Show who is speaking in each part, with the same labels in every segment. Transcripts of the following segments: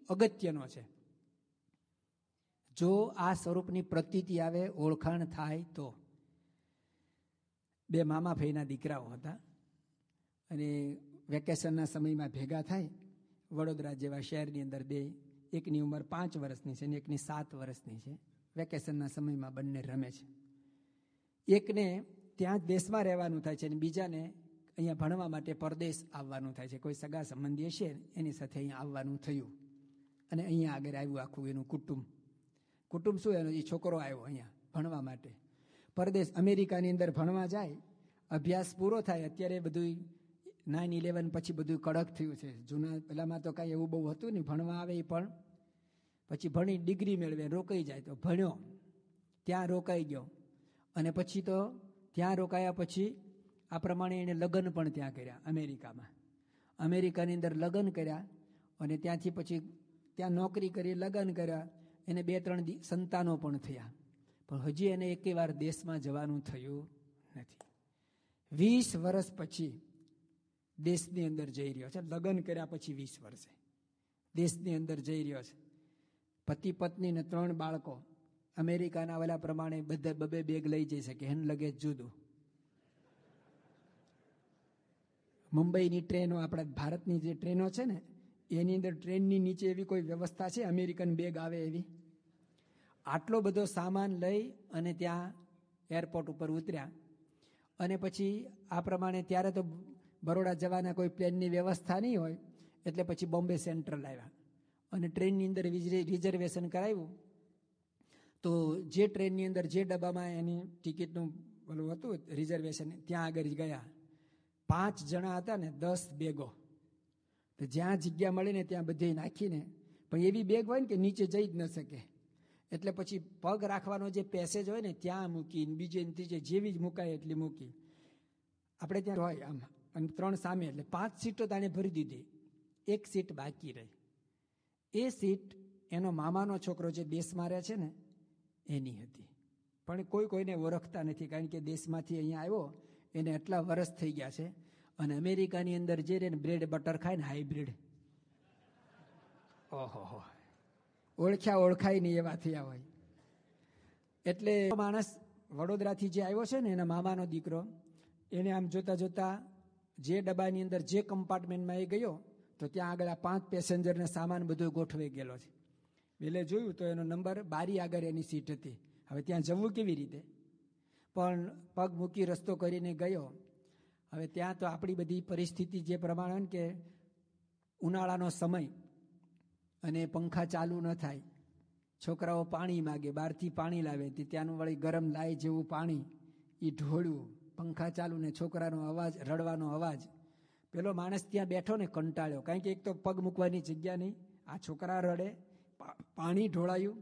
Speaker 1: અગત્યનો છે. જો આ સ્વરૂપની પ્રતીતિ આવે, ઓળખાણ થાય તો. બે મામા ભાઈના દીકરાઓ હતા અને વેકેશનના સમયમાં ભેગા થાય. વડોદરા જેવા શહેરની અંદર બે, એકની ઉંમર 5 વર્ષની છે અને એકની 7 વર્ષની છે. વેકેશનના સમયમાં બંને રમે છે. એકને ત્યાં દેશમાં રહેવાનું થાય છે અને બીજાને અહીંયા ભણવા માટે પરદેશ આવવાનું થાય છે. કોઈ સગા સંબંધી હશે એની સાથે અહીંયા આવવાનું થયું અને અહીંયા આગળ આવ્યું આખું એનું કુટુંબ. કુટુંબ શું, એનો એ છોકરો આવ્યો અહીંયા ભણવા માટે પરદેશ અમેરિકાની અંદર ભણવા જાય. અભ્યાસ પૂરો થાય. અત્યારે બધું 9/11 પછી બધું કડક થયું છે. જૂના પહેલામાં તો કાંઈ એવું બહુ હતું નહીં. ભણવા આવે એ પણ પછી ભણી ડિગ્રી મેળવે, રોકાઈ જાય તો ભણ્યો, ત્યાં રોકાઈ ગયો અને પછી તો ત્યાં રોકાયા પછી આ પ્રમાણે એને લગ્ન પણ ત્યાં કર્યા અમેરિકામાં. અમેરિકાની અંદર લગ્ન કર્યા અને ત્યાંથી પછી ત્યાં નોકરી કરી, લગ્ન કર્યા. એને 2-3 સંતાનો પણ થયા. પણ હજી એને એકે વાર દેશમાં જવાનું થયું નથી. 20 વર્ષ પછી દેશની અંદર જઈ રહ્યો છે. લગ્ન કર્યા પછી 20 વર્ષે દેશની અંદર જઈ રહ્યો છે. પતિ પત્ની ને 3 બાળકો. અમેરિકાના વાલા પ્રમાણે બધા 2 બેગ લઈ જઈ શકે, હેન્ડ લગેજ જુદું. મુંબઈની ટ્રેનો, આપણા ભારતની જે ટ્રેનો છે ને એની અંદર ટ્રેનની નીચે એવી કોઈ વ્યવસ્થા છે અમેરિકન બેગ આવે એવી? આટલો બધો સામાન લઈ અને ત્યાં એરપોર્ટ ઉપર ઉતર્યા અને પછી આ પ્રમાણે ત્યારે તો બરોડા જવાના કોઈ પ્લેનની વ્યવસ્થા નહીં હોય એટલે પછી બોમ્બે સેન્ટ્રલ આવ્યા અને ટ્રેનની અંદર રિઝર્વેશન કરાવ્યું. તો જે ટ્રેનની અંદર જે ડબ્બામાં એની ટિકિટનું પેલું હતું રિઝર્વેશન, ત્યાં આગળ ગયા. 5 જણા હતા ને 10 બેગો. તો જ્યાં જગ્યા મળીને ત્યાં બધી નાખીને, પણ એવી બેગ હોય ને કે નીચે જઈ જ ન શકે એટલે પછી પગ રાખવાનો જે પેસેજ હોય ને ત્યાં મૂકી, બીજે ત્રીજે જેવી જ મુકાય એટલી મૂકી. આપણે ત્યાં હોય આમ અને 3 સામે એટલે 5 સીટો તાણે ભરી દીધી. 1 સીટ બાકી રહી. એ સીટ એનો મામાનો છોકરો જે દેશમાં રહે છે ને એની હતી. પણ કોઈને ઓળખતા નથી કારણ કે દેશમાંથી અહીંયા આવ્યો, એને એટલા વર્ષ થઈ ગયા છે. અને અમેરિકાની અંદર જે રે ને બ્રેડ બટર ખાય ને હાઈબ્રિડ, ઓહો, ઓળખાય નહીં એવા થયા હોય. એટલે માણસ વડોદરાથી જે આવ્યો છે ને એના મામાનો દીકરો, એને આમ જોતા જોતા જે ડબ્બાની અંદર જે કમ્પાર્ટમેન્ટમાં એ ગયો તો ત્યાં આગળ આ 5 પેસેન્જરને સામાન બધું ગોઠવાઈ ગયેલો છે. એટલે જોયું તો એનો નંબર બારી આગળ એની સીટ હતી. હવે ત્યાં જવું કેવી રીતે? પણ પગ મૂકી રસ્તો કરીને ગયો. હવે ત્યાં તો આપણી બધી પરિસ્થિતિ જે પ્રમાણે કે ઉનાળાનો સમય અને પંખા ચાલુ ન થાય, છોકરાઓ પાણી માગે, બહારથી પાણી લાવે, ત્યાંનું વળી ગરમ લાય જેવું પાણી, એ ઢોળ્યું, પંખા ચાલુ ને છોકરાનો અવાજ, રડવાનો અવાજ. પેલો માણસ ત્યાં બેઠો ને કંટાળ્યો, કારણ કે એક તો પગ મૂકવાની જગ્યા નહીં, આ છોકરા રડે, પાણી ઢોળાયું.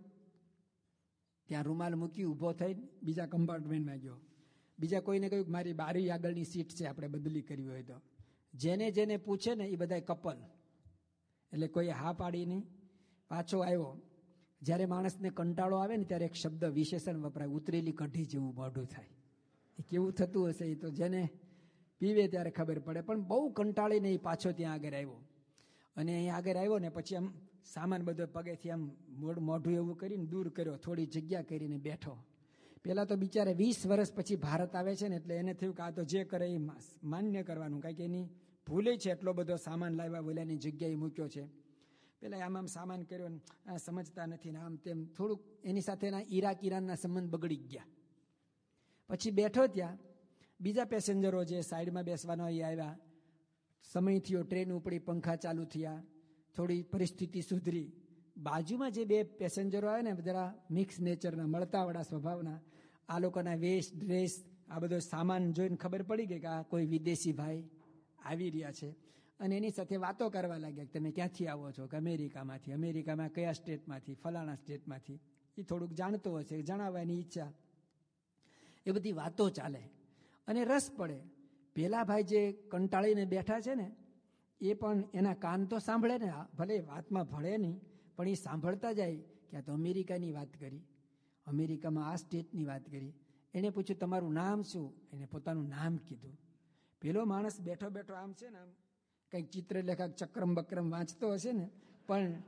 Speaker 1: ત્યાં રૂમાલ મૂકી ઊભો થઈ બીજા કમ્પાર્ટમેન્ટમાં ગયો. બીજા કોઈને કહ્યું મારી બારી આગળની સીટ છે, આપણે બદલી કરવી હોય તો. જેને પૂછે ને એ બધા કપલ, એટલે કોઈ હા પાડી નહીં. પાછો આવ્યો. જ્યારે માણસને કંટાળો આવે ને ત્યારે એક શબ્દ વિશેષણ વપરાય, ઉતરેલી કઢી જેવું મોઢું થાય. એ કેવું થતું હશે એ તો જેને પીવે ત્યારે ખબર પડે. પણ બહુ કંટાળીને એ પાછો ત્યાં આગળ આવ્યો અને અહીં આગળ આવ્યો ને પછી આમ સામાન બધો પગેથી આમ મોઢું એવું કરીને દૂર કર્યો, થોડી જગ્યા કરીને બેઠો. પેલા તો બિચારે 20 વર્ષ પછી ભારત આવે છે ને એટલે એને થયું કે આ તો જે કરે એ માન્ય કરવાનું, કારણ કે એની ભૂલે છે, એટલો બધો સામાન લાવ્યા બોલ્યાની જગ્યાએ મૂક્યો છે. પેલા આમ સામાન કર્યો ને સમજતા નથી ને આમ તેમ થોડુંક એની સાથેના ઈરાનના સંબંધ બગડી ગયા. પછી બેઠો ત્યાં બીજા પેસેન્જરો જે સાઈડમાં બેસવાના એ આવ્યા. સમય થયો, ટ્રેન ઉપડી, પંખા ચાલુ થયા, થોડી પરિસ્થિતિ સુધરી. બાજુમાં જે 2 પેસેન્જરો આવ્યા ને જરા મિક્સ નેચરના, મળતાવાળા સ્વભાવના, આ લોકોના વેશ, ડ્રેસ, આ બધો સામાન જોઈને ખબર પડી ગઈ કે આ કોઈ વિદેશી ભાઈ આવી રહ્યા છે. અને એની સાથે વાતો કરવા લાગ્યા કે તમે ક્યાંથી આવો છો? કે અમેરિકામાંથી. અમેરિકામાં કયા સ્ટેટમાંથી? ફલાણા સ્ટેટમાંથી. એ થોડુંક જાણતો હશે, જણાવવાની ઈચ્છા. એ બધી વાતો ચાલે અને રસ પડે. પેલા ભાઈ જે કંટાળીને બેઠા છે ને એ પણ એના કાન તો સાંભળે ને, ભલે વાતમાં ભળે નહીં પણ એ સાંભળતા જાય કે આ તો અમેરિકાની વાત કરી, અમેરિકામાં આ સ્ટેટની વાત કરી. એને પૂછ્યું તમારું નામ શું? એને પોતાનું નામ કીધું. પેલો માણસ બેઠો બેઠો આમ છે ને આમ કંઈક ચિત્રલેખક ચક્રમ બક્રમ વાંચતો હશે ને, પણ